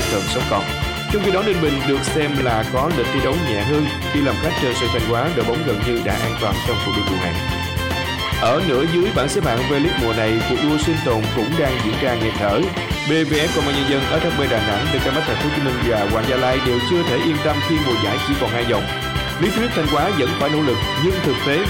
tận sống còn. Trong khi đó, Ninh Bình được xem là có lịch thi đấu nhẹ hơn khi làm khách trên sân Thanh Hóa, đội bóng gần như đã an toàn trong cuộc đua trụ hạng. Ở nửa dưới bảng xếp hạng V-League mùa này, cuộc đua sinh tồn cũng đang diễn ra nghẹt thở. BVF Công an Nhân dân, SHB Đà Nẵng, DK Thành phố Hồ Chí Minh và Hoàng Gia Lai đều chưa thể yên tâm khi mùa giải chỉ còn 2 vòng. Lý thuyết Thanh Hóa vẫn phải nỗ lực, nhưng thực tế